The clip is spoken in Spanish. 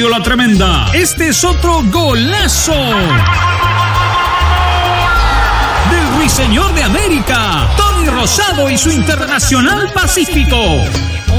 Estadio La Tremenda. Este es otro golazo del Ruiseñor de América, Tony Rosado y su Internacional Pacífico.